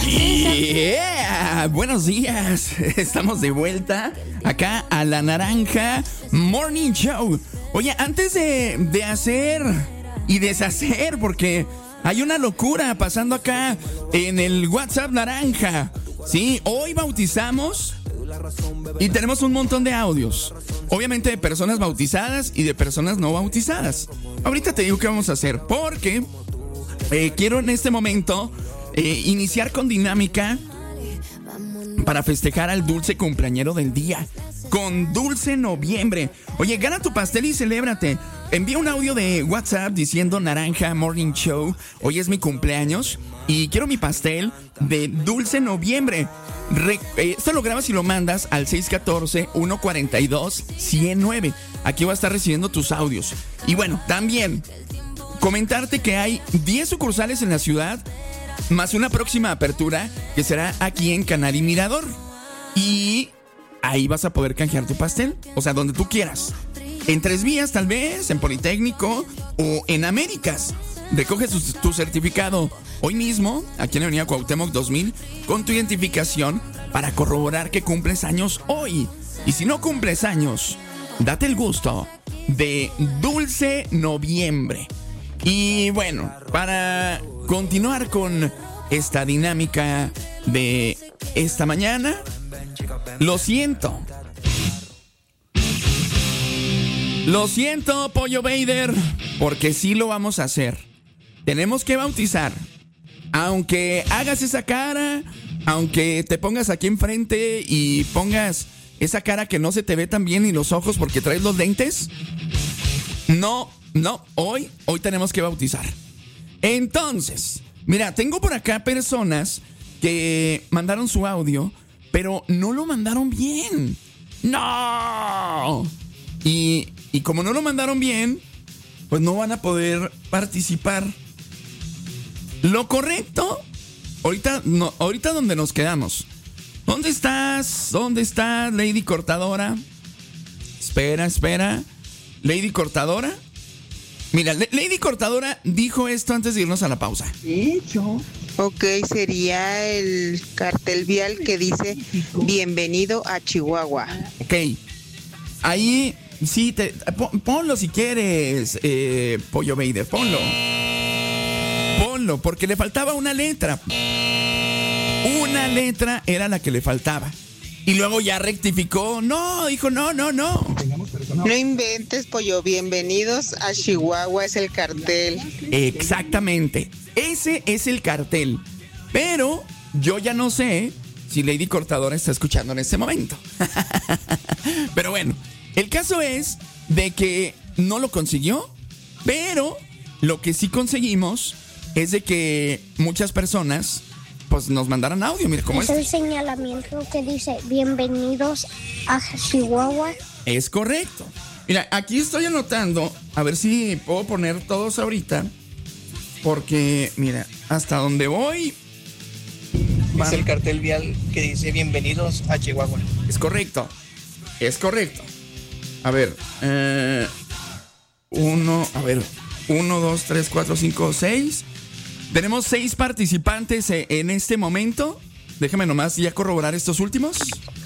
Yeah, buenos días. Estamos de vuelta acá a La Naranja Morning Show. Oye, antes de hacer y deshacer, porque hay una locura pasando acá en el WhatsApp Naranja. Sí, hoy bautizamos y tenemos un montón de audios. Obviamente de personas bautizadas y de personas no bautizadas. Ahorita te digo qué vamos a hacer, porque quiero en este momento iniciar con dinámica para festejar al dulce cumpleañero del día, con Dulce Noviembre. Oye, gana tu pastel y celébrate. Envía un audio de WhatsApp diciendo Naranja Morning Show, hoy es mi cumpleaños y quiero mi pastel de Dulce Noviembre. Esto lo grabas y lo mandas al 614-142-109. Aquí va a estar recibiendo tus audios. Y bueno, también comentarte que hay 10 sucursales en la ciudad, más una próxima apertura que será aquí en Canal y Mirador. Y ahí vas a poder canjear tu pastel, o sea, donde tú quieras. En Tres Vías, tal vez, en Politécnico o en Américas. Recoge tu certificado hoy mismo, aquí en la Avenida Cuauhtémoc 2000, con tu identificación para corroborar que cumples años hoy. Y si no cumples años, date el gusto de Dulce Noviembre. Y bueno, para continuar con esta dinámica de esta mañana, lo siento, Pollo Vader, porque sí lo vamos a hacer. Tenemos que bautizar. Aunque hagas esa cara, aunque te pongas aquí enfrente y pongas esa cara que no se te ve tan bien ni los ojos porque traes los lentes. No, hoy tenemos que bautizar. Entonces, mira, tengo por acá personas que mandaron su audio, pero no lo mandaron bien. ¡No! Y como no lo mandaron bien, pues no van a poder participar. Lo correcto, ahorita donde nos quedamos. ¿Dónde estás? ¿Dónde está Lady Cortadora? Espera. Lady Cortadora. Mira, Lady Cortadora dijo esto antes de irnos a la pausa. Ok, sería el cartel vial que dice bienvenido a Chihuahua. Ok, ahí sí, ponlo si quieres, Pollo Vader, ponlo, porque le faltaba una letra. Una letra era la que le faltaba. Y luego ya rectificó. No, dijo no. No inventes, Pollo. Bienvenidos a Chihuahua es el cartel. Exactamente. Ese es el cartel. Pero yo ya no sé si Lady Cortadora está escuchando en este momento. Pero bueno, el caso es de que no lo consiguió. Pero lo que sí conseguimos es de que muchas personas pues nos mandaran audio. Mira cómo es el señalamiento que dice bienvenidos a Chihuahua. Es correcto. Mira, aquí estoy anotando, a ver si puedo poner todos ahorita, porque mira, hasta donde voy es el cartel vial que dice bienvenidos a Chihuahua. Es correcto. A ver, 1, 2, 3, 4, 5, 6. Tenemos 6 participantes en este momento. Déjame nomás ya corroborar estos últimos.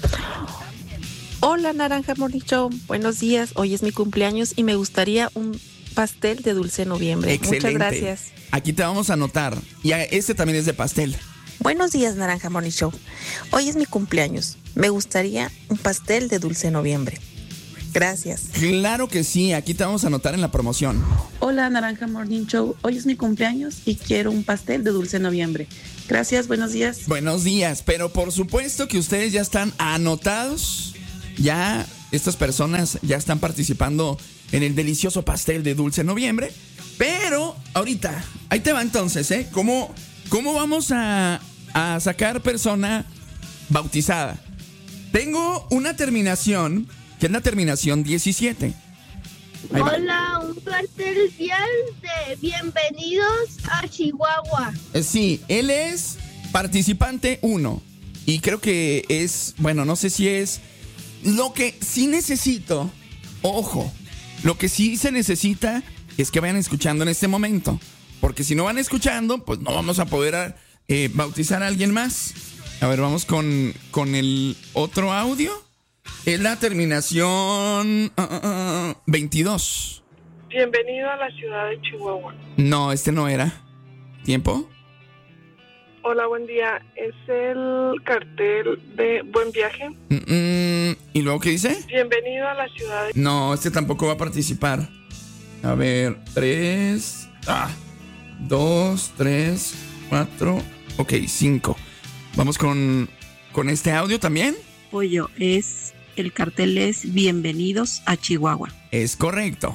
Hola, Naranja Morning Show. Buenos días. Hoy es mi cumpleaños y me gustaría un pastel de Dulce Noviembre. Excelente. Muchas gracias. Aquí te vamos a anotar. Y este también es de pastel. Buenos días, Naranja Morning Show. Hoy es mi cumpleaños. Me gustaría un pastel de Dulce Noviembre. Gracias. Claro que sí, aquí te vamos a anotar en la promoción. Hola, Naranja Morning Show. Hoy es mi cumpleaños y quiero un pastel de Dulce Noviembre. Gracias, buenos días. Buenos días, pero por supuesto que ustedes ya están anotados. Ya estas personas ya están participando en el delicioso pastel de Dulce Noviembre. Pero ahorita, ahí te va entonces, ¿Cómo vamos a sacar persona bautizada? Tengo una terminación que es la terminación 17. Hola, un cartel vial de bienvenidos a Chihuahua. Sí, él es participante 1. Y creo que es, bueno, no sé si es lo que sí necesito. Ojo, lo que sí se necesita es que vayan escuchando en este momento. Porque si no van escuchando, pues no vamos a poder bautizar a alguien más. A ver, vamos con el otro audio. Es la terminación 22. Bienvenido a la ciudad de Chihuahua. No, este no era. ¿Tiempo? Hola, buen día. ¿Es el cartel de Buen Viaje? ¿Y luego qué dice? Bienvenido a la ciudad de... No, este tampoco va a participar. A ver, 3, 2, 3, 4, ok, 5. Vamos con este audio también. Pollo, el cartel es Bienvenidos a Chihuahua. Es correcto.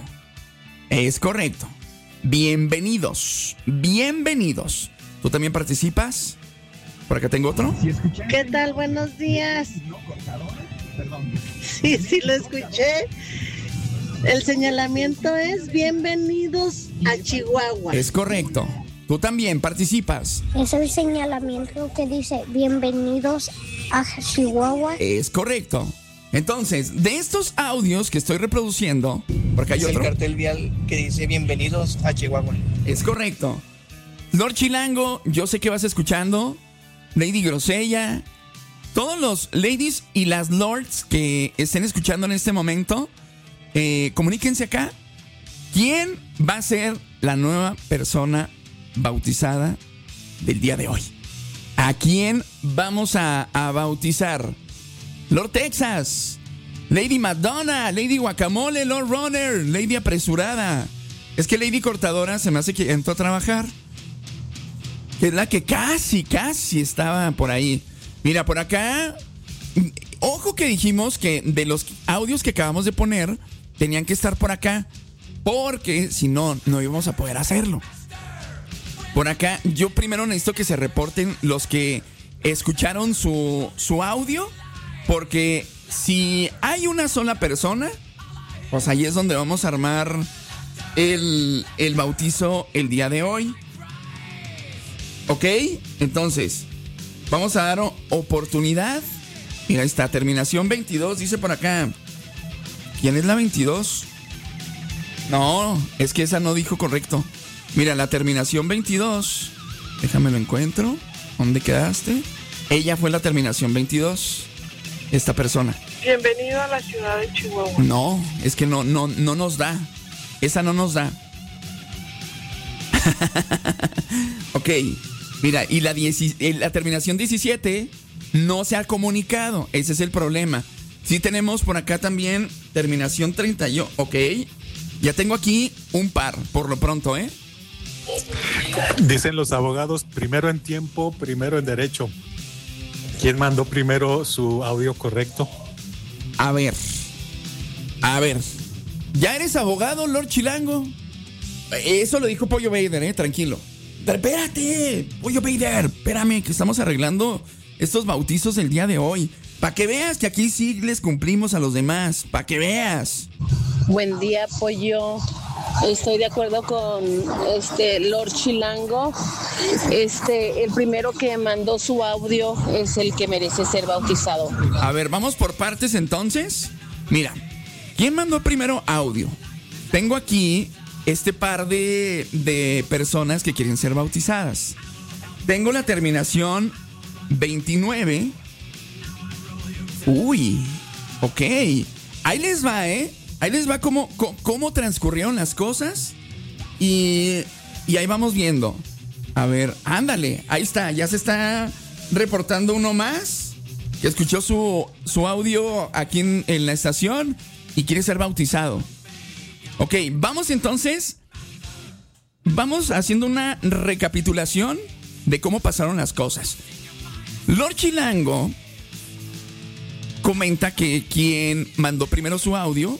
Bienvenidos. ¿Tú también participas? Por acá tengo otro. ¿Qué tal? Buenos días. Sí, lo escuché. El señalamiento es Bienvenidos a Chihuahua. Es correcto. Tú también participas. Es el señalamiento que dice bienvenidos a Chihuahua. Es correcto. Entonces, de estos audios que estoy reproduciendo, porque hay es otro. El cartel vial que dice bienvenidos a Chihuahua. Es correcto. Lord Chilango, yo sé que vas escuchando. Lady Grosella, todos los ladies y las lords que estén escuchando en este momento, comuníquense acá. ¿Quién va a ser la nueva persona bautizada del día de hoy? ¿A quién vamos a bautizar? Lord Texas, Lady Madonna, Lady Guacamole, Lord Runner, Lady Apresurada. Es que Lady Cortadora se me hace que entró a trabajar, que es la que casi estaba por ahí. Mira, por acá, ojo que dijimos que de los audios que acabamos de poner, tenían que estar por acá, porque si no, no íbamos a poder hacerlo. Por acá, yo primero necesito que se reporten los que escucharon su audio, porque si hay una sola persona, pues ahí es donde vamos a armar el bautizo el día de hoy. ¿Ok? Entonces, vamos a dar oportunidad. Mira, esta terminación 22 dice por acá. ¿Quién es la 22? No, es que esa no dijo correcto. Mira, la terminación 22. Déjame lo encuentro. ¿Dónde quedaste? Ella fue la terminación 22. Esta persona. Bienvenido a la ciudad de Chihuahua. No, es que no nos da. Esa no nos da. Ok. Mira, y la terminación 17 no se ha comunicado. Ese es el problema. Sí tenemos por acá también terminación 31. Ok. Ya tengo aquí un par, por lo pronto, ¿eh? Dicen los abogados, primero en tiempo, primero en derecho. ¿Quién mandó primero su audio correcto? A ver. ¿Ya eres abogado, Lord Chilango? Eso lo dijo Pollo Vader, tranquilo. Espérate, Pollo Vader, espérame, que estamos arreglando estos bautizos el día de hoy. Para que veas que aquí sí les cumplimos a los demás. Para que veas. Buen día, Pollo. Estoy de acuerdo con Lord Chilango. El primero que mandó su audio es el que merece ser bautizado. A ver, vamos por partes entonces. Mira, ¿quién mandó primero audio? Tengo aquí este par de personas que quieren ser bautizadas. Tengo la terminación 29. Uy, ok. Ahí les va, ¿eh? Ahí les va cómo transcurrieron las cosas. Y ahí vamos viendo. A ver, ándale. Ahí está, ya se está reportando uno más que escuchó su audio aquí en la estación y quiere ser bautizado. Ok, vamos entonces. Vamos haciendo una recapitulación de cómo pasaron las cosas. Lord Chilango comenta que quien mandó primero su audio